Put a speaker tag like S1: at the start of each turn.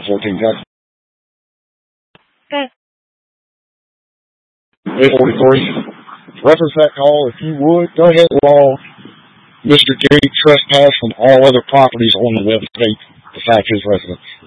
S1: 14 Texas. 843. Reference that call if you would. Go ahead and log Mr. J trespass from all other properties on the web state besides his residence.